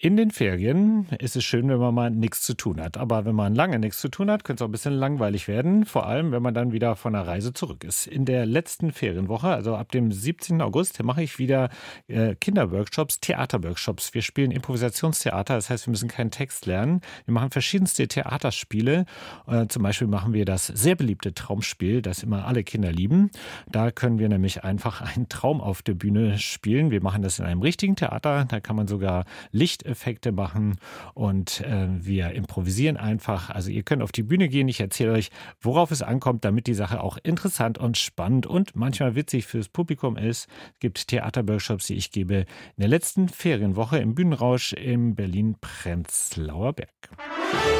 In den Ferien ist es schön, wenn man mal nichts zu tun hat. Aber wenn man lange nichts zu tun hat, könnte es auch ein bisschen langweilig werden. Vor allem, wenn man dann wieder von der Reise zurück ist. In der letzten Ferienwoche, also ab dem 17. August, mache ich wieder Kinderworkshops, Theaterworkshops. Wir spielen Improvisationstheater, das heißt, wir müssen keinen Text lernen. Wir machen verschiedenste Theaterspiele. Zum Beispiel machen wir das sehr beliebte Traumspiel, das immer alle Kinder lieben. Da können wir nämlich einfach einen Traum auf der Bühne spielen. Wir machen das in einem richtigen Theater. Da kann man sogar Lichteffekte machen und wir improvisieren einfach. Also ihr könnt auf die Bühne gehen. Ich erzähle euch, worauf es ankommt, damit die Sache auch interessant und spannend und manchmal witzig fürs Publikum ist. Es gibt Theaterworkshops, die ich gebe in der letzten Ferienwoche im Bühnenrausch im Berlin-Prenzlauer Berg.